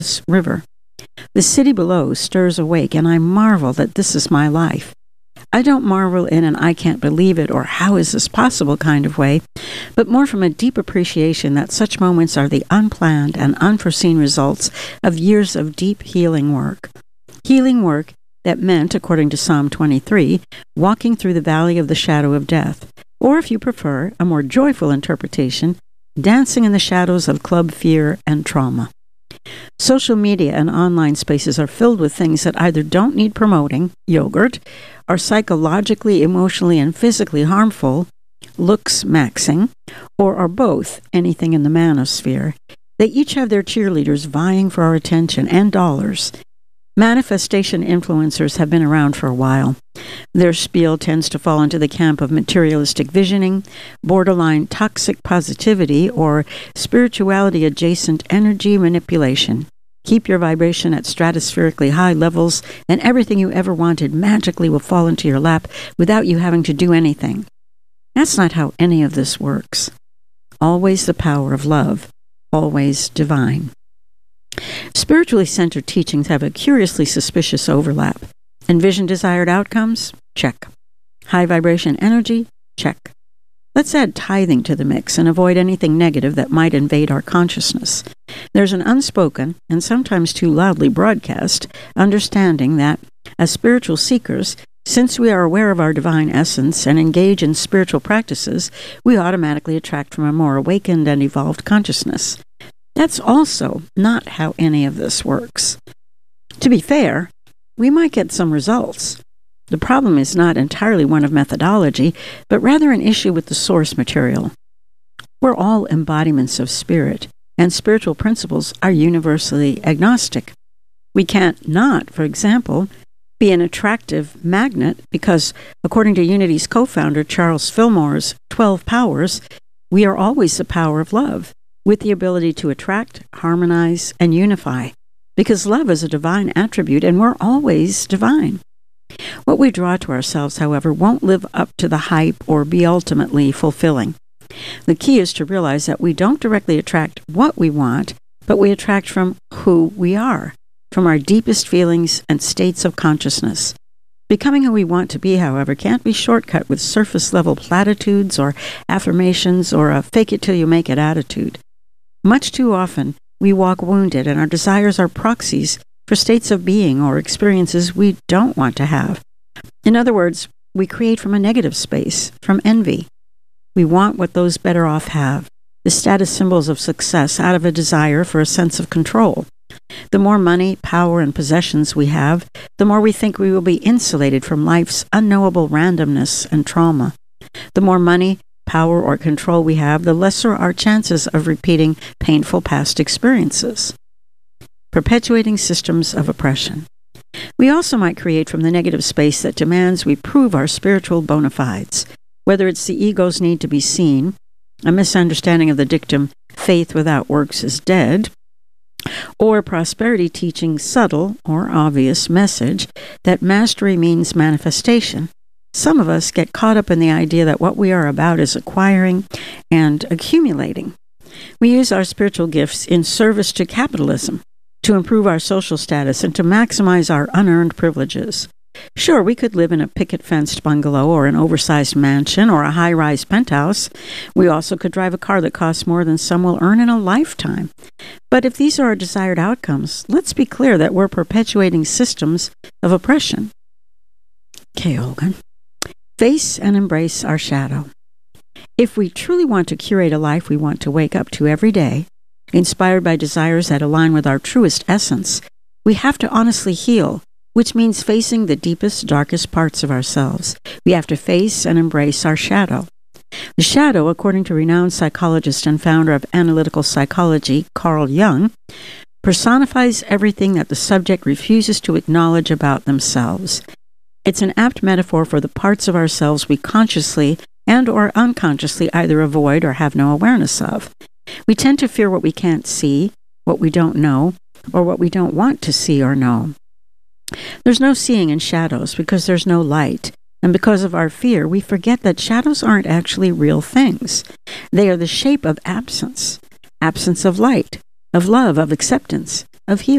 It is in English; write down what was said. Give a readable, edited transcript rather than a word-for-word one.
Ganges River. The city below stirs awake, and I marvel that this is my life. I don't marvel in an I can't believe it or how is this possible kind of way, but more from a deep appreciation that such moments are the unplanned and unforeseen results of years of deep healing work. Healing work that meant, according to Psalm 23, walking through the valley of the shadow of death, or if you prefer, a more joyful interpretation, dancing in the shadows of club fear and trauma. Social media and online spaces are filled with things that either don't need promoting, yogurt, are psychologically, emotionally, and physically harmful, looks maxing, or are both, anything in the manosphere. They each have their cheerleaders vying for our attention and dollars. Manifestation influencers have been around for a while. Their spiel tends to fall into the camp of materialistic visioning, borderline toxic positivity, or spirituality-adjacent energy manipulation. Keep your vibration at stratospherically high levels, and everything you ever wanted magically will fall into your lap without you having to do anything. That's not how any of this works. Always the power of love, always divine. Spiritually centered teachings have a curiously suspicious overlap. Envision desired outcomes? Check. High vibration energy? Check. Let's add tithing to the mix and avoid anything negative that might invade our consciousness. There's an unspoken, and sometimes too loudly broadcast, understanding that, as spiritual seekers, since we are aware of our divine essence and engage in spiritual practices, we automatically attract from a more awakened and evolved consciousness. That's also not how any of this works. To be fair, we might get some results. The problem is not entirely one of methodology, but rather an issue with the source material. We're all embodiments of spirit, and spiritual principles are universally agnostic. We can't not, for example, be an attractive magnet because, according to Unity's co-founder Charles Fillmore's 12 Powers, we are always the power of love, with the ability to attract, harmonize, and unify, because love is a divine attribute and we're always divine. What we draw to ourselves, however, won't live up to the hype or be ultimately fulfilling. The key is to realize that we don't directly attract what we want, but we attract from who we are, from our deepest feelings and states of consciousness. Becoming who we want to be, however, can't be shortcut with surface-level platitudes or affirmations or a fake-it-till-you-make-it attitude. Much too often, we walk wounded, and our desires are proxies for states of being or experiences we don't want to have. In other words, we create from a negative space, from envy. We want what those better off have, the status symbols of success, out of a desire for a sense of control. The more money, power, and possessions we have, the more we think we will be insulated from life's unknowable randomness and trauma. The more money, power, or control we have, the lesser our chances of repeating painful past experiences. Perpetuating systems of oppression. We also might create from the negative space that demands we prove our spiritual bona fides, whether it's the ego's need to be seen, a misunderstanding of the dictum, faith without works is dead, or prosperity teaching's subtle or obvious message that mastery means manifestation. Some of us get caught up in the idea that what we are about is acquiring and accumulating. We use our spiritual gifts in service to capitalism, to improve our social status, and to maximize our unearned privileges. Sure, we could live in a picket-fenced bungalow or an oversized mansion or a high-rise penthouse. We also could drive a car that costs more than some will earn in a lifetime. But if these are our desired outcomes, let's be clear that we're perpetuating systems of oppression. Okay, Olga. Face and embrace our shadow. If we truly want to curate a life we want to wake up to every day, inspired by desires that align with our truest essence, we have to honestly heal, which means facing the deepest, darkest parts of ourselves. We have to face and embrace our shadow. The shadow, according to renowned psychologist and founder of analytical psychology, Carl Jung, personifies everything that the subject refuses to acknowledge about themselves. It's an apt metaphor for the parts of ourselves we consciously and or unconsciously either avoid or have no awareness of. We tend to fear what we can't see, what we don't know, or what we don't want to see or know. There's no seeing in shadows because there's no light, and because of our fear, we forget that shadows aren't actually real things. They are the shape of absence of light, of love, of acceptance, of healing.